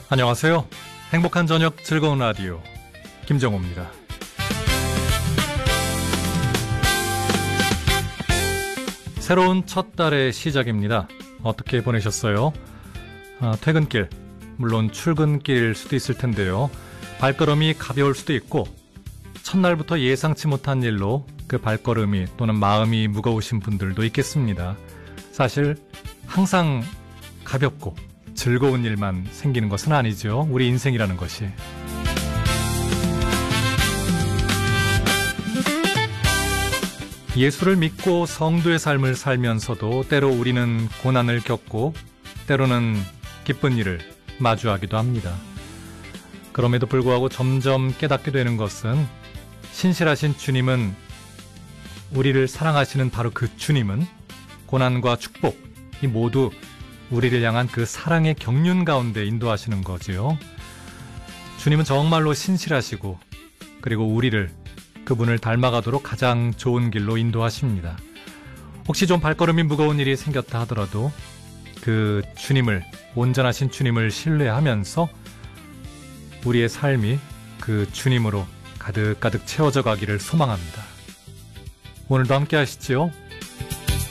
안녕하세요. 행복한 저녁 즐거운 라디오 김정호입니다. 새로운 첫 달의 시작입니다. 어떻게 보내셨어요? 퇴근길, 물론 출근길 수도 있을 텐데요. 발걸음이 가벼울 수도 있고 첫날부터 예상치 못한 일로 그 발걸음이 또는 마음이 무거우신 분들도 있겠습니다. 사실 항상 가볍고 즐거운 일만 생기는 것은 아니죠. 우리 인생이라는 것이. 예수를 믿고 성도의 삶을 살면서도 때로 우리는 고난을 겪고 때로는 기쁜 일을 마주하기도 합니다. 그럼에도 불구하고 점점 깨닫게 되는 것은 신실하신 주님은, 우리를 사랑하시는 바로 그 주님은 고난과 축복, 이 모두 우리를 향한 그 사랑의 경륜 가운데 인도하시는 거지요. 주님은 정말로 신실하시고 그리고 우리를, 그분을 닮아가도록 가장 좋은 길로 인도하십니다. 혹시 좀 발걸음이 무거운 일이 생겼다 하더라도 그 주님을, 온전하신 주님을 신뢰하면서 우리의 삶이 그 주님으로 가득가득 채워져 가기를 소망합니다. 오늘도 함께 하시지요.